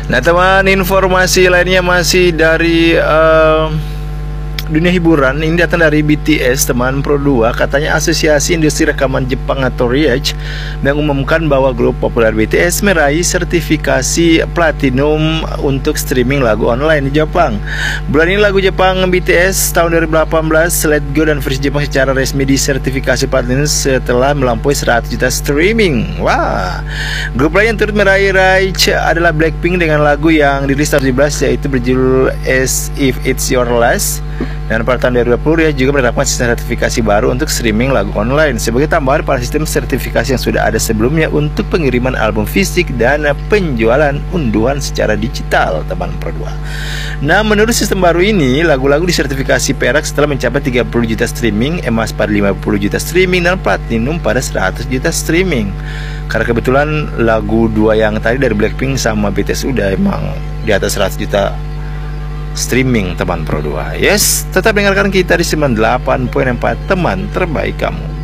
Nah teman, informasi lainnya masih dari dunia hiburan. Ini datang dari BTS teman Pro 2. Katanya Asosiasi Industri Rekaman Jepang atau RIAJ mengumumkan bahwa grup populer BTS meraih sertifikasi platinum untuk streaming lagu online di Jepang. Bulan ini lagu Jepang BTS tahun 2018 Let Go dan versi Jepang secara resmi disertifikasi platinum setelah melampaui 100 juta streaming. Wah. Grup lain yang turut meraih RIAJ adalah Blackpink dengan lagu yang dirilis tahun 2017 yaitu berjudul As If It's Your Last. Dan pada tahun 2020 dia juga menerapkan sistem sertifikasi baru untuk streaming lagu online sebagai tambahan pada sistem sertifikasi yang sudah ada sebelumnya untuk pengiriman album fisik dan penjualan unduhan secara digital, teman Pro 2. Nah, menurut sistem baru ini, lagu-lagu disertifikasi perak setelah mencapai 30 juta streaming, emas pada 50 juta streaming, dan platinum pada 100 juta streaming. Karena kebetulan lagu dua yang tadi dari Blackpink sama BTS udah emang di atas 100 juta streaming, teman Pro 2. Yes, tetap dengarkan kita di 98.4 teman terbaik kamu.